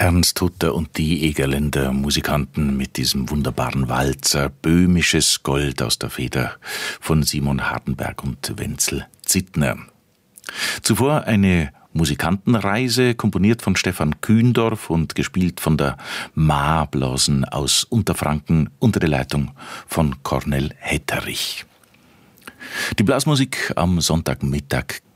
Ernst Hutter und die Egerländer Musikanten mit diesem wunderbaren Walzer Böhmisches Gold aus der Feder von Simon Hardenberg und Wenzel Zittner. Zuvor eine Musikantenreise, komponiert von Stefan Kühndorf und gespielt von der Maablasen aus Unterfranken unter der Leitung von Cornel Hetterich. Die Blasmusik am Sonntagmittag